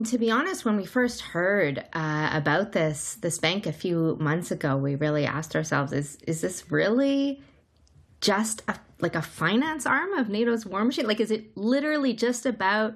To be honest, when we first heard about this bank a few months ago, we really asked ourselves, is this really just like a finance arm of NATO's war machine? Like, is it literally just about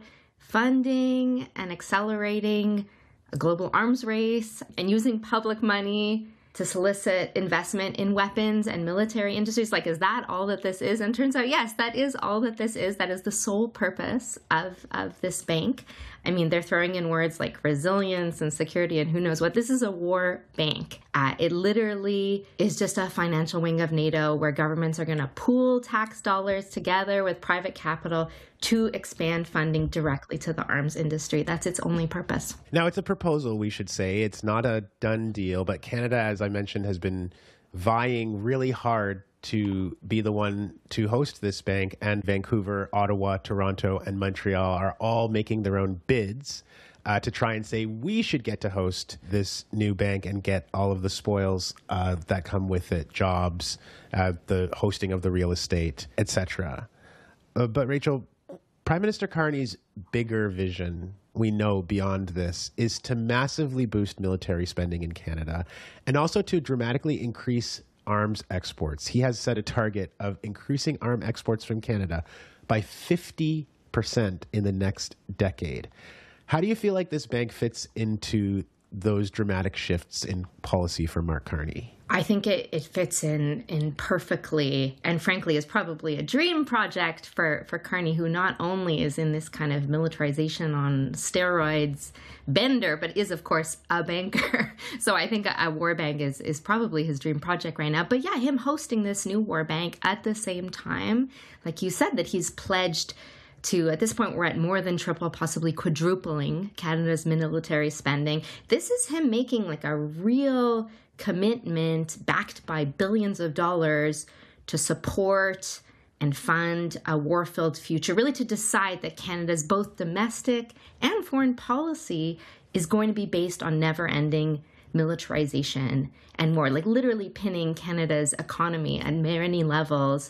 funding and accelerating a global arms race and using public money to solicit investment in weapons and military industries? Like, is that all that this is? And turns out, yes, that is all that this is. That is the sole purpose of this bank. I mean, they're throwing in words like resilience and security and who knows what. This is a war bank. It literally is just a financial wing of NATO where governments are going to pool tax dollars together with private capital to expand funding directly to the arms industry. That's its only purpose. Now, it's a proposal, we should say. It's not a done deal, but Canada, as I mentioned, has been vying really hard to be the one to host this bank, and Vancouver, Ottawa, Toronto, and Montreal are all making their own bids to try and say we should get to host this new bank and get all of the spoils that come with it, jobs, the hosting of the real estate, etc. But Rachel, Prime Minister Carney's bigger vision, we know beyond this, is to massively boost military spending in Canada and also to dramatically increase arms exports. He has set a target of increasing arms exports from Canada by 50% in the next decade. How do you feel like this bank fits into those dramatic shifts in policy for Mark Carney? I think it fits in perfectly, and frankly is probably a dream project for Carney, who not only is in this kind of militarization on steroids bender, but is, of course, a banker. So I think a war bank is probably his dream project right now. But yeah, him hosting this new war bank at the same time, like you said, that he's pledged to, at this point, we're at more than triple, possibly quadrupling Canada's military spending. This is him making like a real commitment backed by billions of dollars to support and fund a war-filled future, really to decide that Canada's both domestic and foreign policy is going to be based on never-ending militarization and more, like literally pinning Canada's economy at many levels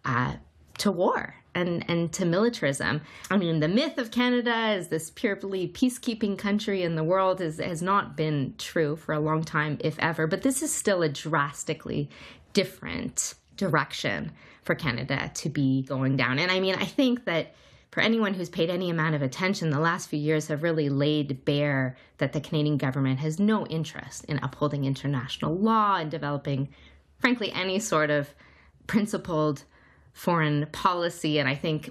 to war and to militarism. I mean, the myth of Canada as this purely peacekeeping country in the world has not been true for a long time, if ever. But this is still a drastically different direction for Canada to be going down. And I mean, I think that for anyone who's paid any amount of attention, the last few years have really laid bare that the Canadian government has no interest in upholding international law and developing, frankly, any sort of principled foreign policy. And I think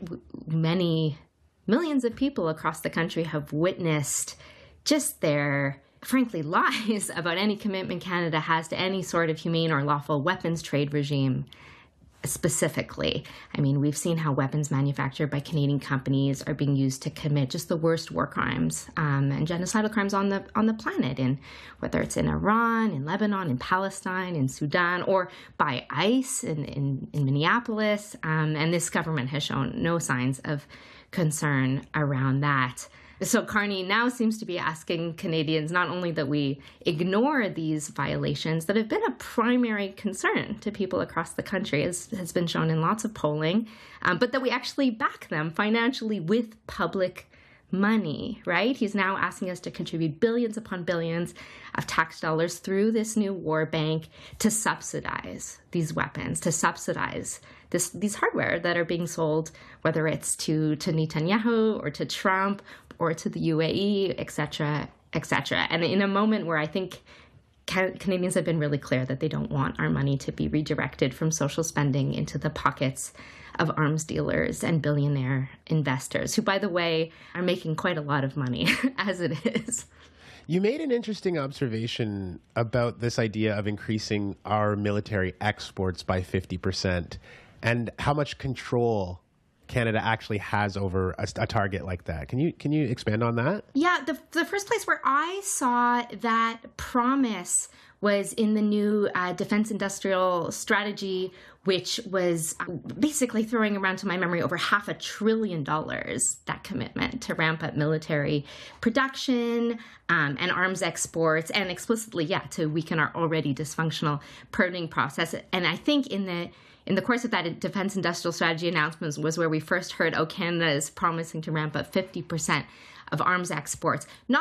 millions of people across the country have witnessed just their, frankly, lies about any commitment Canada has to any sort of humane or lawful weapons trade regime specifically. I mean, we've seen how weapons manufactured by Canadian companies are being used to commit just the worst war crimes and genocidal crimes on the planet, in whether it's in Iran, in Lebanon, in Palestine, in Sudan, or by ICE in Minneapolis. And this government has shown no signs of concern around that. So Carney now seems to be asking Canadians not only that we ignore these violations that have been a primary concern to people across the country, as has been shown in lots of polling, but that we actually back them financially with public money, right? He's now asking us to contribute billions upon billions of tax dollars through this new war bank to subsidize these weapons, to subsidize these hardware that are being sold, whether it's to Netanyahu or to Trump or to the UAE, et cetera, et cetera. And in a moment where I think Canadians have been really clear that they don't want our money to be redirected from social spending into the pockets of arms dealers and billionaire investors, who, by the way, are making quite a lot of money as it is. You made an interesting observation about this idea of increasing our military exports by 50% and how much control Canada actually has over a target like that. Can you expand on that? Yeah, the first place where I saw that promise was in the new defense industrial strategy, which was basically throwing around, to my memory, over $500 billion, that commitment to ramp up military production and arms exports, and explicitly, to weaken our already dysfunctional permitting process. And I think in the course of that defense industrial strategy announcement was where we first heard, Canada is promising to ramp up 50% arms exports, not